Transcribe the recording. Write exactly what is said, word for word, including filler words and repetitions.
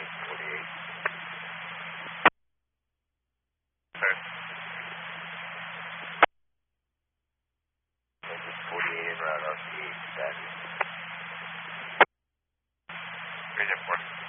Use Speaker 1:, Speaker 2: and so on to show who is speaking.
Speaker 1: forty-eight. Sir. forty-eight, route R P eight, status. Region four.